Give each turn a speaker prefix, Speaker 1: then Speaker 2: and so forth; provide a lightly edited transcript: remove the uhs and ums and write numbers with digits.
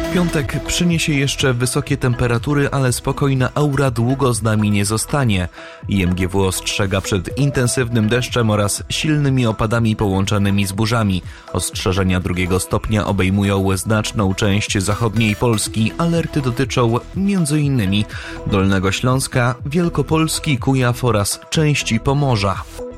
Speaker 1: Piątek przyniesie jeszcze wysokie temperatury, ale spokojna aura długo z nami nie zostanie. IMGW ostrzega przed intensywnym deszczem oraz silnymi opadami połączonymi z burzami. Ostrzeżenia 2 stopnia obejmują znaczną część zachodniej Polski. Alerty dotyczą m.in. Dolnego Śląska, Wielkopolski, Kujaw oraz części Pomorza.